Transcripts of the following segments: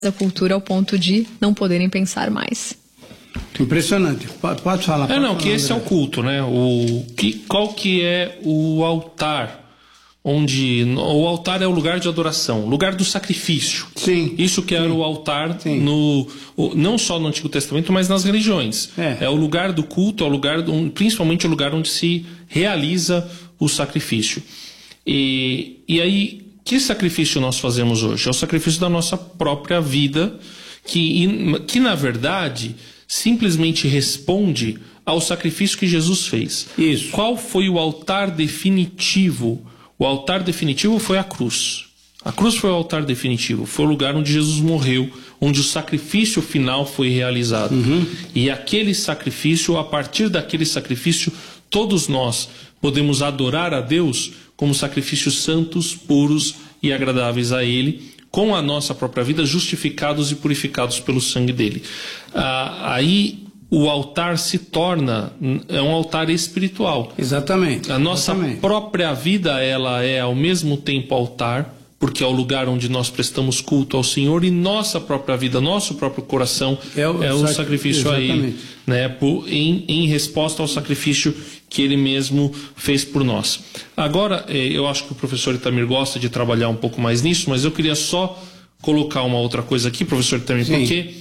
da cultura ao ponto de não poderem pensar mais. Impressionante. Pode falar. Que esse é o culto, né? Qual que é o altar? Onde o altar é o lugar de adoração, lugar do sacrifício. Sim. Isso que era o altar não só no Antigo Testamento, mas nas religiões. É o lugar do culto, é o lugar principalmente o lugar onde se realiza o sacrifício. E aí, que sacrifício nós fazemos hoje? É o sacrifício da nossa própria vida, que na verdade simplesmente responde ao sacrifício que Jesus fez. Isso. Qual foi o altar definitivo? O altar definitivo foi a cruz. A cruz foi o altar definitivo. Foi o lugar onde Jesus morreu, onde o sacrifício final foi realizado. E aquele sacrifício, a partir daquele sacrifício, todos nós podemos adorar a Deus como sacrifícios santos, puros e agradáveis a Ele, com a nossa própria vida, justificados e purificados pelo sangue dele. Aí o altar se torna um altar espiritual. Exatamente. A nossa própria vida, ela é ao mesmo tempo altar, porque é o lugar onde nós prestamos culto ao Senhor, e nossa própria vida, nosso próprio coração é o sacrifício a Ele, né? Em resposta ao sacrifício que Ele mesmo fez por nós. Agora, eu acho que o professor Itamir gosta de trabalhar um pouco mais nisso, mas eu queria só colocar uma outra coisa aqui, professor Itamir, porque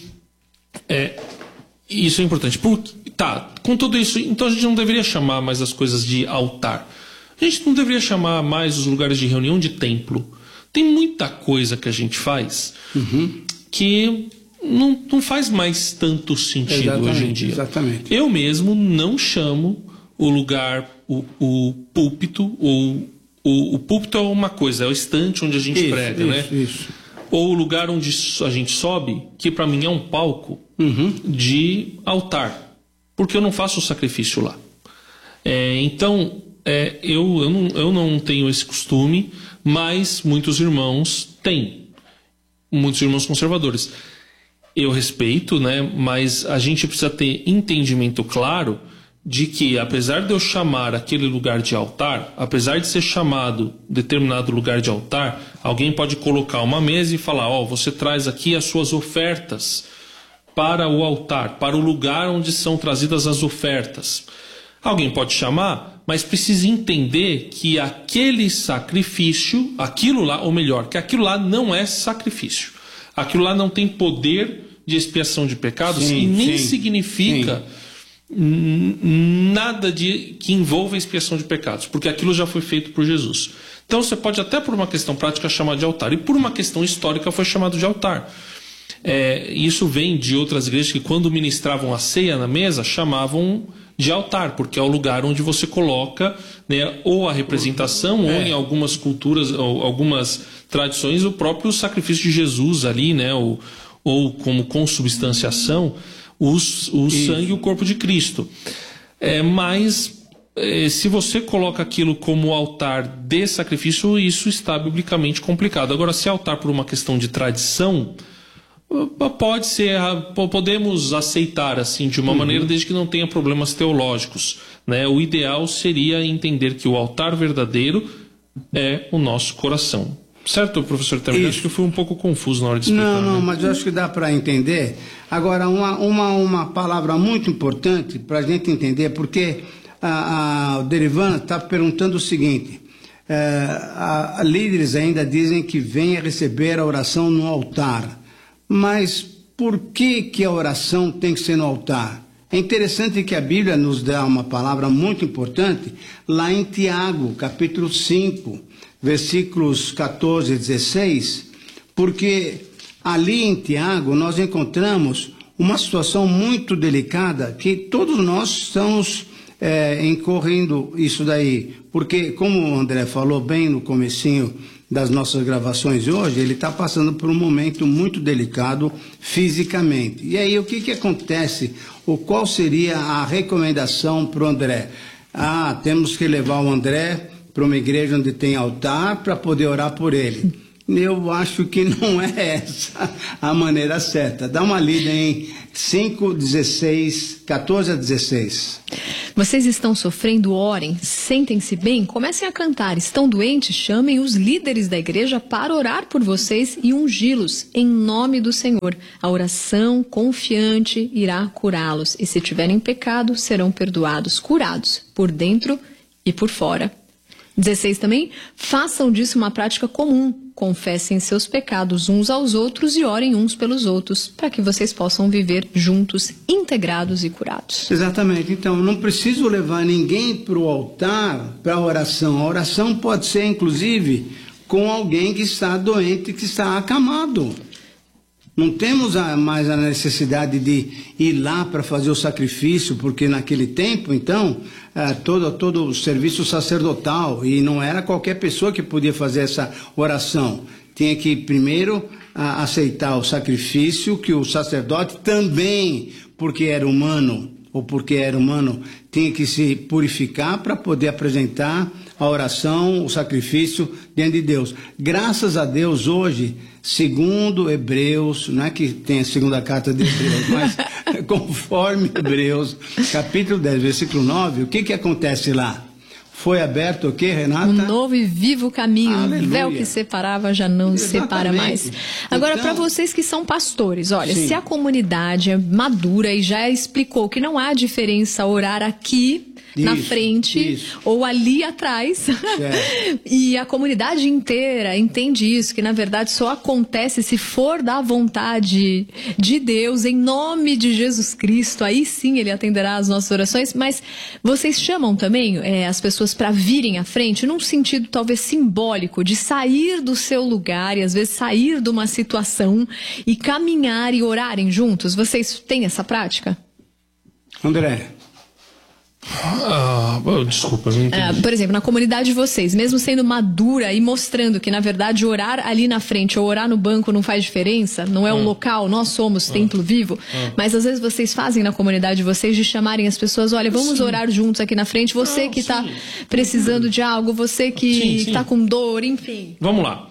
isso é importante. Com tudo isso, então a gente não deveria chamar mais as coisas de altar. A gente não deveria chamar mais os lugares de reunião de templo. Tem muita coisa que a gente faz que não faz mais tanto sentido hoje em dia. Exatamente. Eu mesmo não chamo o lugar, o púlpito, o púlpito é uma coisa, é o estante onde a gente prega, né? Isso. Ou o lugar onde a gente sobe, que para mim é um palco de altar, porque eu não faço o sacrifício lá. Eu não tenho esse costume, mas muitos irmãos têm, muitos irmãos conservadores. Eu respeito, né? Mas a gente precisa ter entendimento claro de que, apesar de eu chamar aquele lugar de altar, apesar de ser chamado determinado lugar de altar, alguém pode colocar uma mesa e falar: você traz aqui as suas ofertas para o altar, para o lugar onde são trazidas as ofertas. Alguém pode chamar, mas precisa entender que aquele sacrifício, aquilo lá, ou melhor, que aquilo lá não é sacrifício. Aquilo lá não tem poder de expiação de pecados e nem significa nada que envolva a expiação de pecados, porque aquilo já foi feito por Jesus. Então você pode até por uma questão prática chamar de altar, e por uma questão histórica foi chamado de altar. Isso vem de outras igrejas que, quando ministravam a ceia na mesa, chamavam de altar, porque é o lugar onde você coloca, né, ou a representação, ou em algumas culturas, ou algumas tradições, o próprio sacrifício de Jesus ali, né, ou como consubstanciação, o sangue e o corpo de Cristo. Mas se você coloca aquilo como altar de sacrifício, isso está biblicamente complicado. Agora, se altar por uma questão de tradição, pode ser, podemos aceitar assim de uma maneira, desde que não tenha problemas teológicos, né? O ideal seria entender que o altar verdadeiro é o nosso coração. Certo, professor Temer? Acho que eu fui um pouco confuso na hora de explicar. Não, mas eu acho que dá para entender. Agora, uma palavra muito importante para a gente entender, porque o Derivan está perguntando o seguinte: líderes ainda dizem que venha receber a oração no altar. Mas por que a oração tem que ser no altar? É interessante que a Bíblia nos dá uma palavra muito importante lá em Tiago, capítulo 5, versículos 14 e 16, porque ali em Tiago nós encontramos uma situação muito delicada que todos nós estamos incorrendo isso daí, porque, como o André falou bem no comecinho das nossas gravações hoje, ele está passando por um momento muito delicado fisicamente. E aí o que acontece? Qual seria a recomendação para o André? Temos que levar o André para uma igreja onde tem altar para poder orar por ele. Eu acho que não é essa a maneira certa. Dá uma lida em 5:16, 14 a 16. Vocês estão sofrendo, orem. Sentem-se bem, comecem a cantar. Estão doentes, chamem os líderes da igreja para orar por vocês e ungí-los em nome do Senhor. A oração confiante irá curá-los. E se tiverem pecado, serão perdoados, curados, por dentro e por fora. 16 também, façam disso uma prática comum. Confessem seus pecados uns aos outros e orem uns pelos outros, para que vocês possam viver juntos, integrados e curados. Exatamente. Então, não preciso levar ninguém para o altar para a oração. A oração pode ser, inclusive, com alguém que está doente, que está acamado. Não temos mais a necessidade de ir lá para fazer o sacrifício, porque naquele tempo, então, todo o serviço sacerdotal, e não era qualquer pessoa que podia fazer essa oração. Tinha que primeiro aceitar o sacrifício, que o sacerdote também, porque era humano, tinha que se purificar para poder apresentar a oração, o sacrifício diante de Deus. Graças a Deus, hoje, segundo Hebreus, não é que tem a segunda carta de Hebreus, mas conforme Hebreus, capítulo 10, versículo 9, o que acontece lá? Foi aberto o quê, Renata? Um novo e vivo caminho. Aleluia. O véu que separava já não separa mais. Agora, Então, para vocês que são pastores, olha, sim. se a comunidade é madura e já explicou que não há diferença orar aqui na Isso, frente isso. ou ali atrás, e a comunidade inteira entende isso, que na verdade só acontece se for da vontade de Deus, em nome de Jesus Cristo, aí sim Ele atenderá às nossas orações. Mas vocês chamam também as pessoas para virem à frente, num sentido talvez simbólico, de sair do seu lugar e às vezes sair de uma situação e caminhar e orarem juntos? Vocês têm essa prática? André. Desculpa, não entendi. Por exemplo, na comunidade de vocês, mesmo sendo madura e mostrando que, na verdade, orar ali na frente ou orar no banco não faz diferença, não é um local, nós somos templo vivo, mas às vezes vocês fazem na comunidade de vocês de chamarem as pessoas, olha, vamos orar juntos aqui na frente, você que está precisando de algo, você que está com dor, enfim. Vamos lá.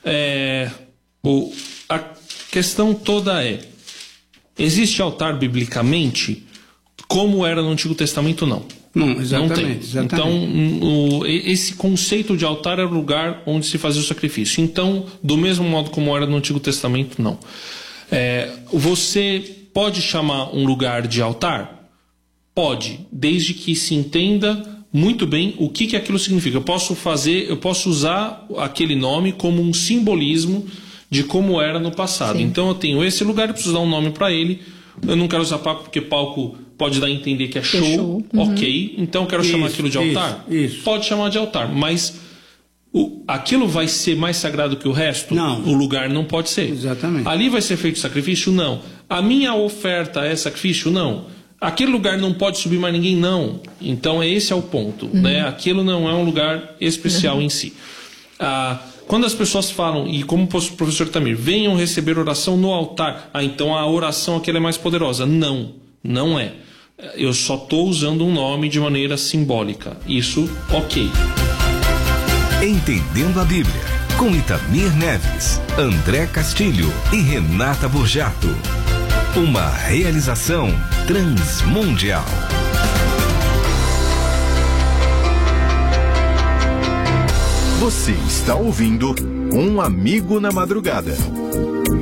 A questão toda existe altar biblicamente? Como era no Antigo Testamento, não. Não, exatamente. Não tem. Exatamente. Então, esse conceito de altar era o lugar onde se fazia o sacrifício. Então, do mesmo modo como era no Antigo Testamento, não. Você pode chamar um lugar de altar? Pode, desde que se entenda muito bem o que aquilo significa. Eu posso usar aquele nome como um simbolismo de como era no passado. Sim. Então, eu tenho esse lugar, eu preciso dar um nome para ele. Eu não quero usar palco porque palco pode dar a entender que é show. Ok, então eu quero chamar aquilo de altar? Isso. Pode chamar de altar, mas aquilo vai ser mais sagrado que o resto? Não. O lugar não pode ser. Exatamente. Ali vai ser feito sacrifício? Não. A minha oferta é sacrifício? Não. Aquele lugar não pode subir mais ninguém? Não. Então esse é o ponto. Né? Aquilo não é um lugar especial em si. Quando as pessoas falam, e como o professor Tamir, venham receber oração no altar. Então a oração aquela é mais poderosa. Não, não é. Eu só estou usando um nome de maneira simbólica. Isso, ok. Entendendo a Bíblia, com Itamir Neves, André Castilho e Renata Burjato. Uma realização transmundial. Você está ouvindo Um Amigo na Madrugada.